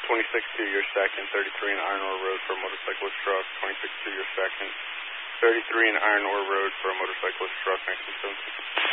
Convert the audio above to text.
26-2, your second, 33 in Iron Ore Road for a motorcyclist truck. 26-2, your second, 33 in Iron Ore Road for a motorcyclist truck, 1917.